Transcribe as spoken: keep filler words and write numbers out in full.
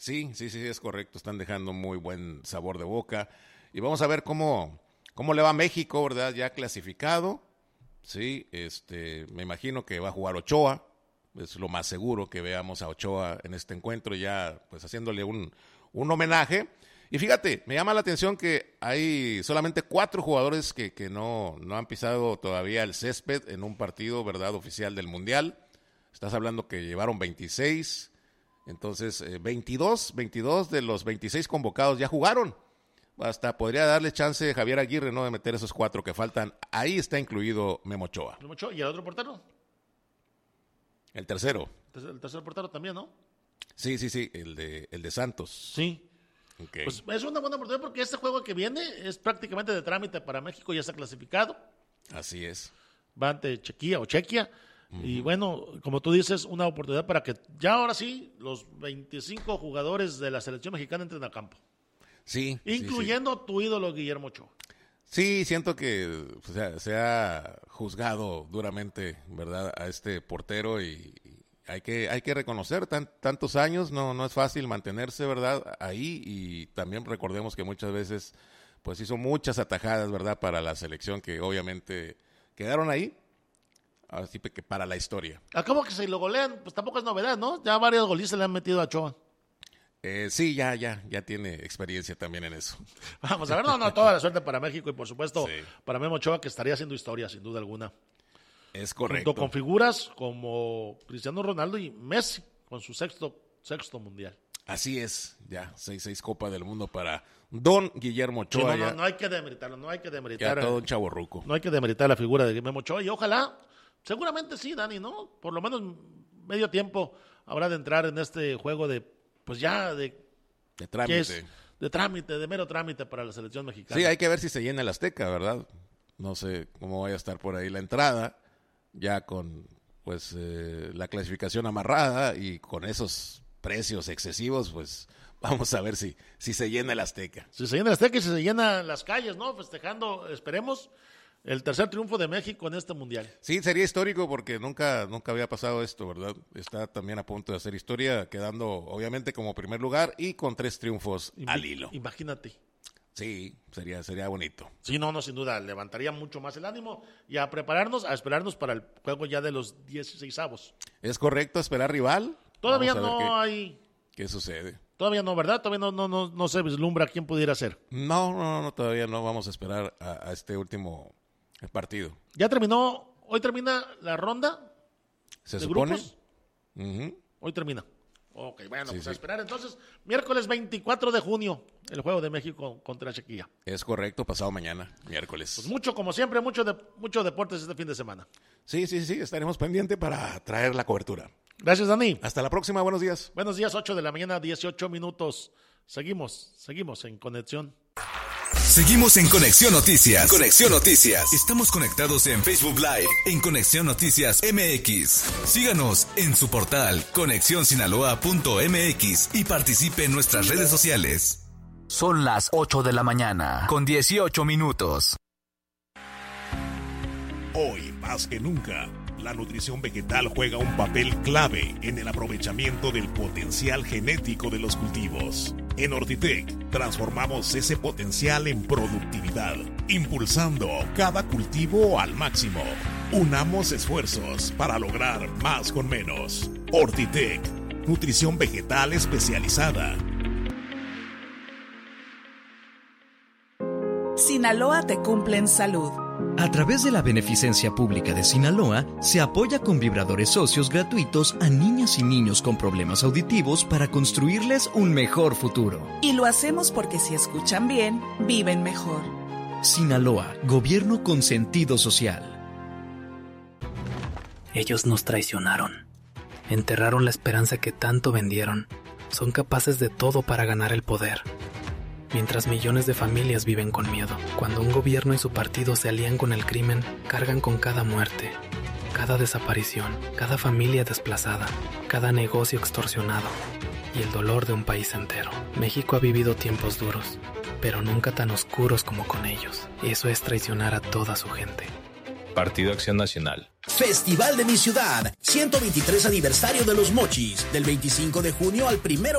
Sí, sí, sí, es correcto. Están dejando muy buen sabor de boca. Y vamos a ver cómo, cómo le va a México, ¿verdad? Ya clasificado. Sí, este, me imagino que va a jugar Ochoa. Es lo más seguro que veamos a Ochoa en este encuentro, ya pues haciéndole un, un homenaje. Y fíjate, me llama la atención que hay solamente cuatro jugadores que, que no, no han pisado todavía el césped en un partido, ¿verdad?, oficial del Mundial. Estás hablando que llevaron veintiséis. Entonces, eh, veintidós, veintidós de los veintiséis convocados ya jugaron. Hasta podría darle chance Javier Aguirre, ¿no?, de meter esos cuatro que faltan. Ahí está incluido Memo Ochoa. Memo Ochoa, ¿y el otro portero? El tercero. El tercer portero también, ¿no? Sí, sí, sí, el de, el de Santos. Sí. Okay. Pues es una buena oportunidad porque este juego que viene es prácticamente de trámite para México, ya está clasificado. Así es. Va ante Chequia o Chequia. Y bueno, como tú dices, una oportunidad para que ya ahora sí los veinticinco jugadores de la selección mexicana entren a campo. Sí. Incluyendo sí, sí. tu ídolo Guillermo Ochoa. Sí, siento que o sea, se ha juzgado duramente, ¿verdad?, a este portero y, y hay que hay que reconocer tan, tantos años, no no es fácil mantenerse, ¿verdad?, ahí, y también recordemos que muchas veces pues hizo muchas atajadas, ¿verdad?, para la selección que obviamente quedaron ahí. Así que para la historia. Acabo que se lo golean, pues tampoco es novedad, ¿no? Ya varios golistas le han metido a Ochoa. Eh, sí, ya, ya, ya tiene experiencia también en eso. Vamos a ver, no, no, toda la suerte para México y por supuesto sí. para Memo Ochoa, que estaría haciendo historia, sin duda alguna. Es correcto. Junto con figuras como Cristiano Ronaldo y Messi, con su sexto, sexto mundial. Así es, ya, seis, seis Copas del Mundo para don Guillermo Ochoa. Sí, no, no, ya, no hay que demeritarlo, no hay que demeritar. Ya todo un chavorruco. No hay que demeritar la figura de Memo Ochoa y ojalá, seguramente sí, Dani, ¿no? Por lo menos medio tiempo habrá de entrar en este juego de, pues ya, de... De trámite. Es, de trámite, de mero trámite para la selección mexicana. Sí, hay que ver si se llena el Azteca, ¿verdad? No sé cómo vaya a estar por ahí la entrada, ya con pues eh, la clasificación amarrada y con esos precios excesivos, pues vamos a ver si, si se llena el Azteca. Si se llena el Azteca y si se llenan las calles, ¿no? Festejando, esperemos, el tercer triunfo de México en este mundial. Sí, sería histórico porque nunca, nunca había pasado esto, ¿verdad? Está también a punto de hacer historia, quedando obviamente como primer lugar y con tres triunfos Invi- al hilo. Imagínate. Sí, sería, sería bonito. Sí, no, no, sin duda, levantaría mucho más el ánimo y a prepararnos, a esperarnos para el juego ya de los dieciseisavos. ¿Es correcto esperar rival? Todavía Vamos a ver no qué, hay... qué sucede. Todavía no, ¿verdad? Todavía no, no, no, no se vislumbra quién pudiera ser. No, no, no, todavía no. Vamos a esperar a, a este último partido. Ya terminó, hoy termina la ronda ¿Se de supone? grupos. Uh-huh. Hoy termina. Ok, bueno, Sí, pues sí. a esperar entonces. Miércoles veinticuatro de junio, el juego de México contra Chequia. Es correcto, pasado mañana, miércoles. Pues mucho, como siempre, mucho, de, mucho deportes este fin de semana. Sí, sí, sí, estaremos pendientes para traer la cobertura. Gracias, Dani. Hasta la próxima, buenos días. Buenos días, ocho de la mañana, dieciocho minutos. Seguimos, seguimos en conexión. Seguimos en Conexión Noticias. Conexión Noticias. Estamos conectados en Facebook Live en Conexión Noticias M X. Síganos en su portal conexión sinaloa punto m x y participe en nuestras redes sociales. Son las ocho de la mañana, con dieciocho minutos. Hoy, más que nunca, la nutrición vegetal juega un papel clave en el aprovechamiento del potencial genético de los cultivos. En Ortitec, transformamos ese potencial en productividad, impulsando cada cultivo al máximo. Unamos esfuerzos para lograr más con menos. Ortitec, nutrición vegetal especializada. Sinaloa te cumple en salud. A través de la Beneficencia Pública de Sinaloa, se apoya con vibradores socios gratuitos a niñas y niños con problemas auditivos para construirles un mejor futuro. Y lo hacemos porque si escuchan bien, viven mejor. Sinaloa, gobierno con sentido social. Ellos nos traicionaron. Enterraron la esperanza que tanto vendieron. Son capaces de todo para ganar el poder. Mientras millones de familias viven con miedo. Cuando un gobierno y su partido se alían con el crimen, cargan con cada muerte, cada desaparición, cada familia desplazada, cada negocio extorsionado y el dolor de un país entero. México ha vivido tiempos duros, pero nunca tan oscuros como con ellos. Eso es traicionar a toda su gente. Partido Acción Nacional. Festival de mi ciudad, ciento veintitrés aniversario de los Mochis, del veinticinco de junio al primero